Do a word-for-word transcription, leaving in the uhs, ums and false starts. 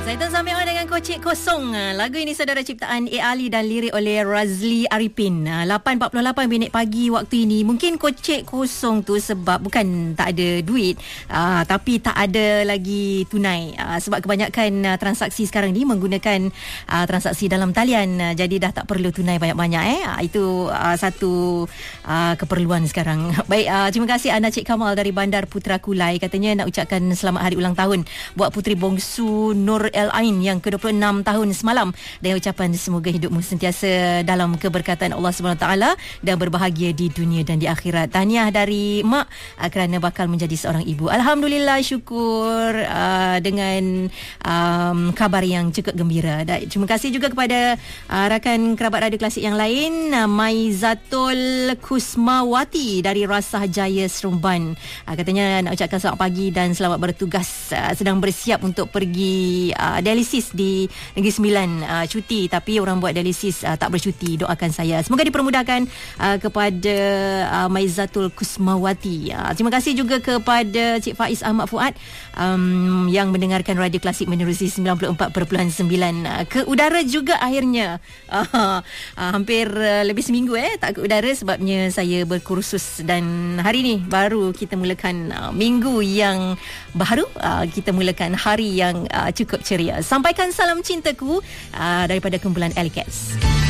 Zaitun Sami'ah dengan Kocik Kosong. Lagu ini saudara ciptaan A. Ali dan lirik oleh Razli Arifin. lapan empat puluh lapan minit pagi waktu ini. Mungkin Kocik Kosong tu sebab bukan tak ada duit, uh, tapi tak ada lagi tunai. Uh, sebab kebanyakan uh, transaksi sekarang ni menggunakan uh, transaksi dalam talian. Uh, jadi dah tak perlu tunai banyak-banyak. Eh. Uh, itu uh, satu uh, keperluan sekarang. Baik, uh, terima kasih Ana Cik Kamal dari Bandar Putra Kulai. Katanya nak ucapkan selamat hari ulang tahun buat puteri bongsu Nur El Ain yang ke dua puluh enam tahun semalam, dengan ucapan semoga hidupmu sentiasa dalam keberkatan Allah Subhanahu Wa Taala dan berbahagia di dunia dan di akhirat. Tahniah dari mak uh, kerana bakal menjadi seorang ibu. Alhamdulillah, syukur uh, dengan um, kabar yang cukup gembira. Dan terima kasih juga kepada uh, rakan kerabat Radio Klasik yang lain, uh, Maizatul Kusmawati dari Rasah Jaya Seremban. Uh, katanya nak ucapkan selamat pagi dan selamat bertugas, uh, sedang bersiap untuk pergi Uh, dialisis di Negeri Sembilan, uh, cuti, tapi orang buat dialisis uh, tak bercuti. Doakan saya semoga dipermudahkan uh, kepada uh, Maizatul Kusmawati. Uh, terima kasih juga kepada Cik Faiz Ahmad Fuad um, yang mendengarkan Radio Klasik menerusi sembilan puluh empat perpuluhan sembilan uh, ke udara juga akhirnya. Uh, uh, hampir uh, lebih seminggu eh tak ke udara sebabnya saya berkursus, dan hari ni baru kita mulakan uh, minggu yang baru, uh, kita mulakan hari yang uh, cukup ceria. Sampaikan salam cintaku uh, daripada kumpulan L K S.